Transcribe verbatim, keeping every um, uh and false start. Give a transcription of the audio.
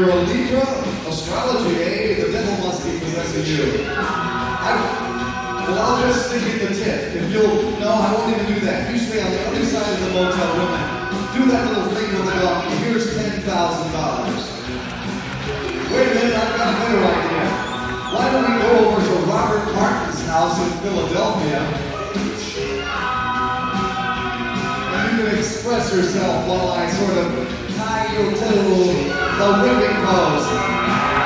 You're a Libra? Astrology, eh? The devil must be possessing you. I, well, I'll just stick in the tip. If you'll, no, I won't even do that. You stay on the other side of the motel room and do that little thing with the dog. Here's ten thousand dollars. Wait a minute, I've got a better idea. Why don't we go over to Robert Martin's house in Philadelphia? And you can express yourself while I sort of tie you to the whipping post.